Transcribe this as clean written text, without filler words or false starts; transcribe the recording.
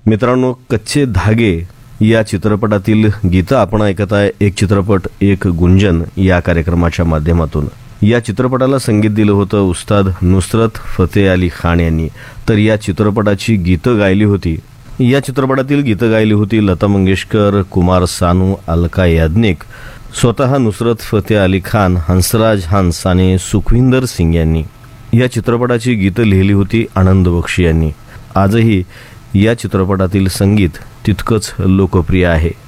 मित्रांनो, कच्चे धागे या चित्रपटातील गीतं आपण ऐकत आहे एक चित्रपट एक गुंजन या कार्यक्रमाच्या माध्यमातून. या चित्रपटाला संगीत दिलं होतं उस्ताद नुसरत फतेह अली खान यांनी. तर या चित्रपटाची गीतं गायली होती या चित्रपटातील गीतं गायली होती लता मंगेशकर, कुमार सानू, अलका याज्ञिक, स्वतः नुसरत फतेह अली खान, हंसराज हंस आणि सुखविंदर सिंग यांनी. या चित्रपटाची गीतं लिहिली होती आनंद बक्षी यांनी. आजही या चित्रपटातील संगीत तितकंच लोकप्रिय आहे.